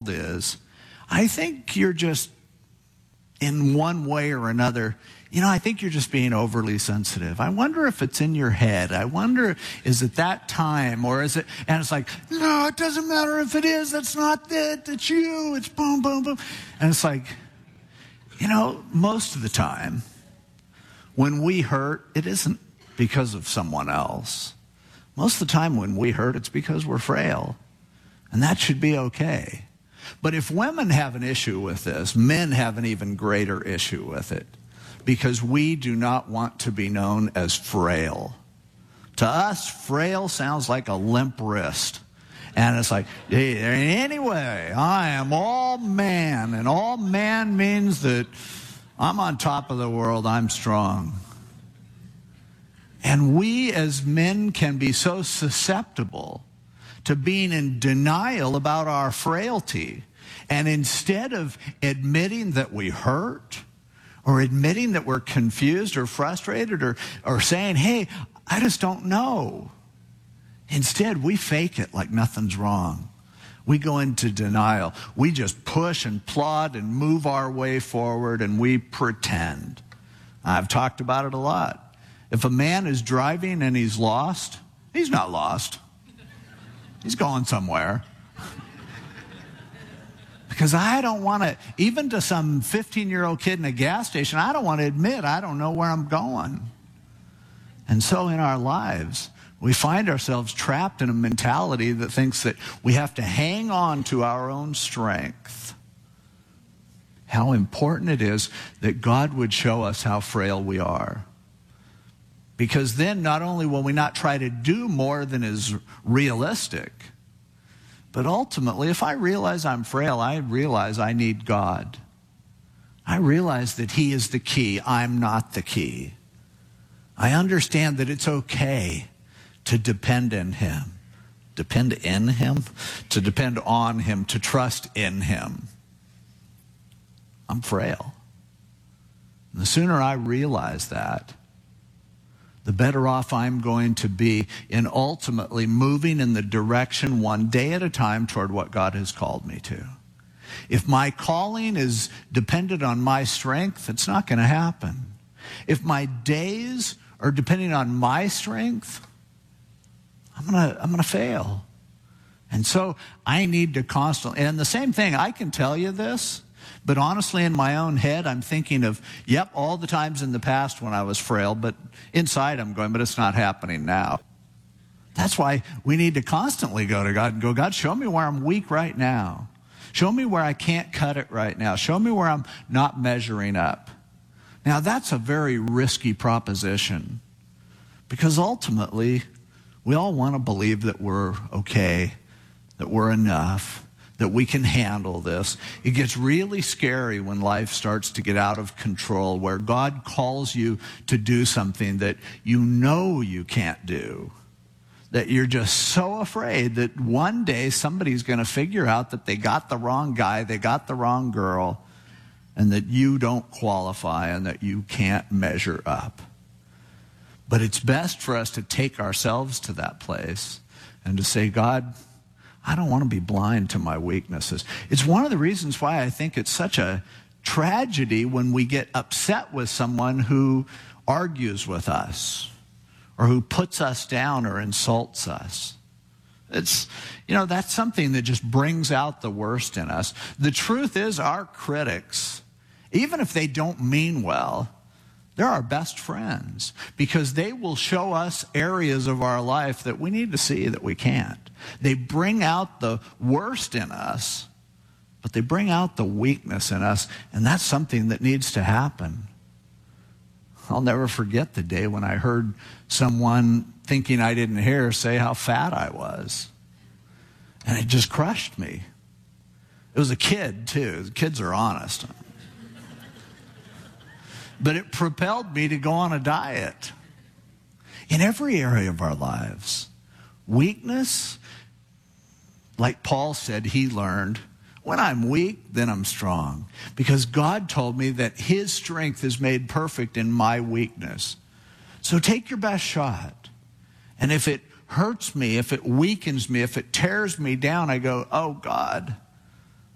world is, I think you're just, in one way or another, I think you're just being overly sensitive. I wonder if it's in your head. I wonder, is it that time, or is it, and it's like, no, it doesn't matter if it is. That's not it. It's you. It's boom, boom, boom. And it's like, most of the time, when we hurt, it isn't because of someone else. Most of the time when we hurt, it's because we're frail. And that should be okay. But if women have an issue with this, men have an even greater issue with it. Because we do not want to be known as frail. To us, frail sounds like a limp wrist. And it's like, hey, anyway, I am all man. And all man means that I'm on top of the world, I'm strong. And we as men can be so susceptible to being in denial about our frailty. And instead of admitting that we hurt, or admitting that we're confused or frustrated, or saying, hey, I just don't know. Instead, we fake it like nothing's wrong. We go into denial. We just push and plod and move our way forward, and we pretend. I've talked about it a lot. If a man is driving and he's lost, he's not lost. He's going somewhere. Because I don't want to, even to some 15-year-old kid in a gas station, I don't want to admit I don't know where I'm going. And so in our lives, we find ourselves trapped in a mentality that thinks that we have to hang on to our own strength. How important it is that God would show us how frail we are. Because then not only will we not try to do more than is realistic, but ultimately, if I realize I'm frail, I realize I need God. I realize that He is the key. I'm not the key. I understand that it's okay to depend in Him. Depend in Him? To depend on Him, to trust in Him. I'm frail. And the sooner I realize that, the better off I'm going to be in ultimately moving in the direction one day at a time toward what God has called me to. If my calling is dependent on my strength, it's not going to happen. If my days are depending on my strength, I'm gonna fail. And so I need to constantly, and the same thing, I can tell you this, but honestly, in my own head, I'm thinking of, all the times in the past when I was frail, but inside I'm going, but it's not happening now. That's why we need to constantly go to God and go, God, show me where I'm weak right now. Show me where I can't cut it right now. Show me where I'm not measuring up. Now, that's a very risky proposition because ultimately, we all want to believe that we're okay, that we're enough, that we can handle this. It gets really scary when life starts to get out of control, where God calls you to do something that you know you can't do, that you're just so afraid that one day somebody's going to figure out that they got the wrong guy, they got the wrong girl, and that you don't qualify and that you can't measure up. But it's best for us to take ourselves to that place and to say, God, I don't want to be blind to my weaknesses. It's one of the reasons why I think it's such a tragedy when we get upset with someone who argues with us or who puts us down or insults us. It's, that's something that just brings out the worst in us. The truth is, our critics, even if they don't mean well, they're our best friends because they will show us areas of our life that we need to see that we can't. They bring out the worst in us, but they bring out the weakness in us, and that's something that needs to happen. I'll never forget the day when I heard someone thinking I didn't hear say how fat I was. And it just crushed me. It was a kid, too. The kids are honest. But it propelled me to go on a diet. In every area of our lives, weakness, like Paul said he learned, when I'm weak, then I'm strong. Because God told me that His strength is made perfect in my weakness. So take your best shot. And if it hurts me, if it weakens me, if it tears me down, I go, oh God,